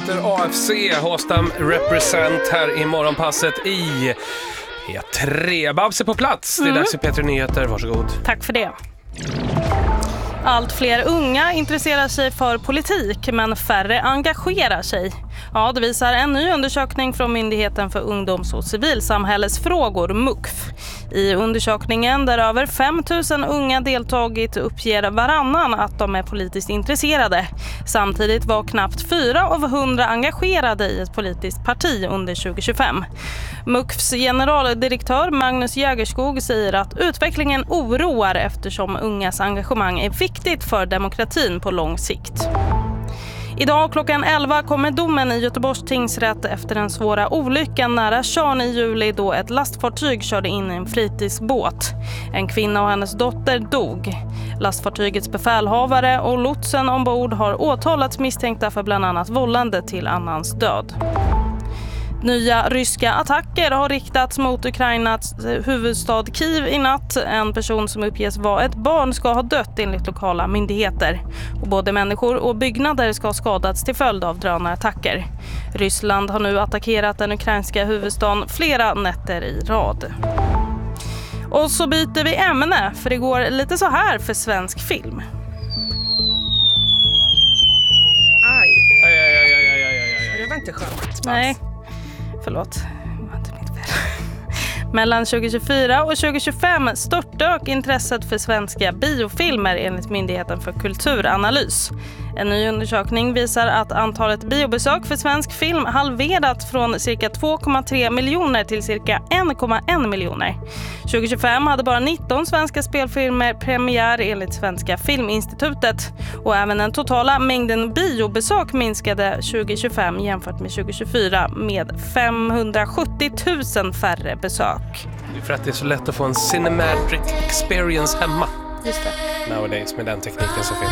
heter AFC, Håstam represent här i morgonpasset i P3. Babse på plats, det är dags för P3 Nyheter, varsågod. Tack för det. Allt fler unga intresserar sig för politik, men färre engagerar sig. Ja, det visar en ny undersökning från Myndigheten för ungdoms- och civilsamhällesfrågor, MUCF. I undersökningen, där över 5 000 unga deltagit, uppger varannan att de är politiskt intresserade. Samtidigt var knappt 4 av 100 engagerade i ett politiskt parti under 2025. MUCFs generaldirektör Magnus Jägerskog säger att utvecklingen oroar eftersom ungas engagemang är viktigt för demokratin på lång sikt. Idag klockan 11 kommer domen i Göteborgs tingsrätt efter den svåra olyckan nära Tjörn i juli då ett lastfartyg körde in i en fritidsbåt. En kvinna och hennes dotter dog. Lastfartygets befälhavare och lotsen ombord har åtalats misstänkta för bland annat vållande till annans död. Nya ryska attacker har riktats mot Ukrainas huvudstad Kiev i natt. En person som uppges vara ett barn ska ha dött enligt lokala myndigheter. Och både människor och byggnader ska ha skadats till följd av drönarattacker. Ryssland har nu attackerat den ukrainska huvudstaden flera nätter i rad. Och så byter vi ämne, för det går lite så här för svensk film. Aj. Det var inte skönt. Nej. Förlåt. Mellan 2024 och 2025 störtdök intresset för svenska biofilmer enligt Myndigheten för kulturanalys. En ny undersökning visar att antalet biobesök för svensk film halverats från cirka 2,3 miljoner till cirka 1,1 miljoner. 2025 hade bara 19 svenska spelfilmer premiär enligt Svenska Filminstitutet. Och även den totala mängden biobesök minskade 2025 jämfört med 2024 med 570 000 färre besök. Det är för att det är så lätt att få en cinematic experience hemma. Just det. Nowadays med den tekniken som finns.